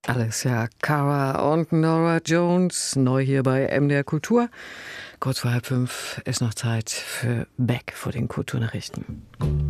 Alessia Cara und Norah Jones, neu hier bei MDR Kultur. Kurz vor 4:30 ist noch Zeit für Back vor den Kulturnachrichten.